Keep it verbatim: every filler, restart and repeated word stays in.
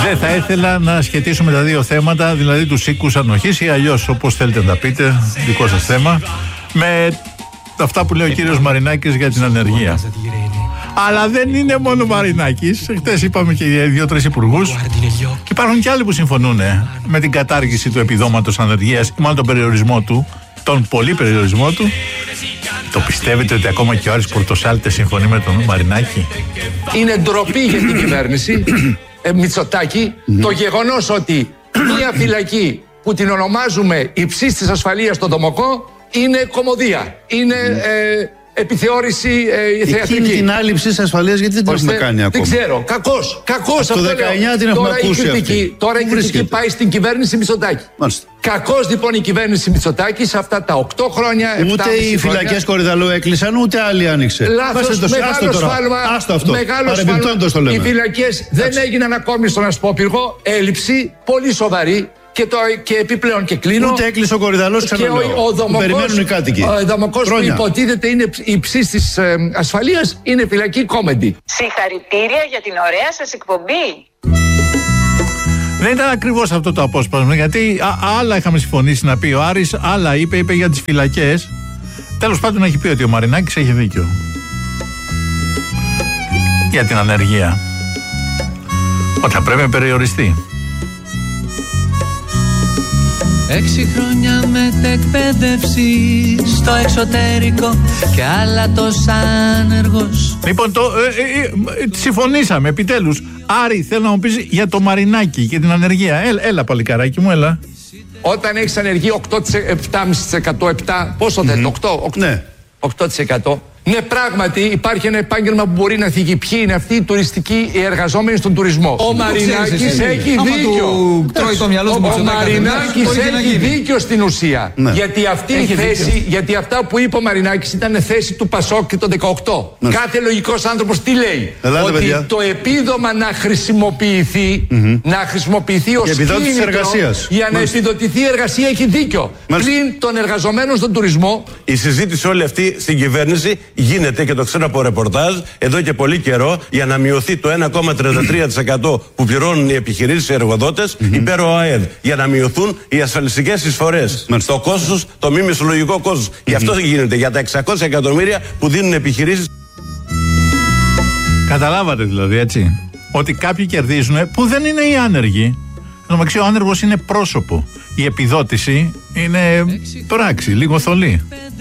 Δεν θα ήθελα να σχετίσουμε τα δύο θέματα, δηλαδή τους οίκους ανοχής ή αλλιώς όπως θέλετε να τα πείτε, δικό σας θέμα, με αυτά που λέει ο κύριος Μαρινάκης για την ανεργία. Αλλά δεν είναι μόνο Μαρινάκης. Χτες είπαμε και δύο-τρεις υπουργούς. Και υπάρχουν και άλλοι που συμφωνούν με την κατάργηση του επιδόματος ανεργίας ή μάλλον τον περιορισμό του, τον πολύ περιορισμό του. Το πιστεύετε ότι ακόμα και ο Άρης Πορτοσάλτες συμφωνεί με τον Μαρινάκη? Είναι ντροπή για την κυβέρνηση ε, Μητσοτάκη το γεγονός ότι μια φυλακή που την ονομάζουμε υψής της ασφαλείας στον Δομοκό είναι κωμωδία. Είναι ε, επιθεώρηση ε, θεατρική. Εκείνη την άλλη υψής της ασφαλείας γιατί δεν την έχουμε κάνει ακόμα? Δεν ξέρω. Κακός. Κακός. Το δεκαεννιά την έχουμε τώρα ακούσει η κριτική, αυτή. Τώρα η κριτική πάει στην κυβέρνηση Μητσοτάκη. Μάλιστα. Κακώς λοιπόν η κυβέρνηση Μητσοτάκη σε αυτά τα οκτώ χρόνια. Ούτε οι φυλακές Κορυδαλού έκλεισαν, ούτε άλλη άνοιξε. Λάθος, το, μεγάλο σφάλμα. Άστο αυτό. Μεγάλο σφάλμα. Οι φυλακές δεν έγιναν ακόμη στον Ασπόπυργο. Έλλειψη πολύ σοβαρή. Και, το, και επιπλέον και κλείνω. Ούτε έκλεισε ο Κορυδαλός, ξαναλέω. Και ο, ο Δομοκός, περιμένουν οι κάτοικοι. Ο Δομοκός που υποτίθεται είναι υψής της ε, ασφαλείας είναι φυλακή κόμεντι. Συγχαρητήρια για την ωραία σας εκπομπή. Δεν ήταν ακριβώς αυτό το απόσπασμα, γιατί α, άλλα είχαμε συμφωνήσει να πει ο Άρης, άλλα είπε, είπε για τις φυλακές. Τέλος πάντων έχει πει ότι ο Μαρινάκης έχει δίκιο για την ανεργία, ότι θα πρέπει να περιοριστεί. Έξι χρόνια μετεκπαίδευση στο εξωτερικό και άλλα τόσα άνεργος. Λοιπόν, το, ε, ε, ε, συμφωνήσαμε επιτέλους. Άρη, θέλω να μου πεις για το Μαρινάκη και την ανεργία. Έλα, έλα παλικαράκι μου, έλα. Όταν έχεις ανεργία οκτώ τοις εκατό, επτά κόμμα πέντε τοις εκατό, επτά, πόσο δεν είναι, οκτώ, οκτώ, ναι. οκτώ τοις εκατό. Ναι, πράγματι υπάρχει ένα επάγγελμα που μπορεί να θίγει. Ποιοι είναι αυτοί οι τουριστικοί, οι εργαζόμενοι στον τουρισμό. Ο Μαρινάκης έχει δίκιο. Ο Μαρινάκης έχει δίκιο στην ουσία. Ναι. Γιατί αυτή η θέση, γιατί αυτά που είπε ο Μαρινάκης ήταν θέση του Πασόκ και το δεκαοκτώ. Ναι. Κάθε λογικός άνθρωπος τι λέει? Ελάτε, ότι παιδιά. Το επίδομα να χρησιμοποιηθεί, mm-hmm. να χρησιμοποιηθεί ως κίνητρο για να επιδοτηθεί η εργασία έχει δίκιο. Πλην των εργαζομένων στον τουρισμό. Η συζήτηση όλη αυτή στην κυβέρνηση γίνεται, και το ξέρω από ρεπορτάζ εδώ και πολύ καιρό, για να μειωθεί το ένα κόμμα τριάντα τρία τοις εκατό που πληρώνουν οι επιχειρήσεις, οι εργοδότες, mm-hmm. υπέρ ο ΑΕΔ. Για να μειωθούν οι ασφαλιστικές εισφορές. Mm-hmm. Το κόστος, το μη μισολογικό κόστος. Mm-hmm. Γι' αυτό γίνεται. Για τα εξακόσια εκατομμύρια που δίνουν επιχειρήσεις. Καταλάβατε δηλαδή, έτσι. Ότι κάποιοι κερδίζουν που δεν είναι οι άνεργοι. Νομαξί, ο άνεργος είναι πρόσωπο. Η επιδότηση είναι πράξη, λίγο θολή.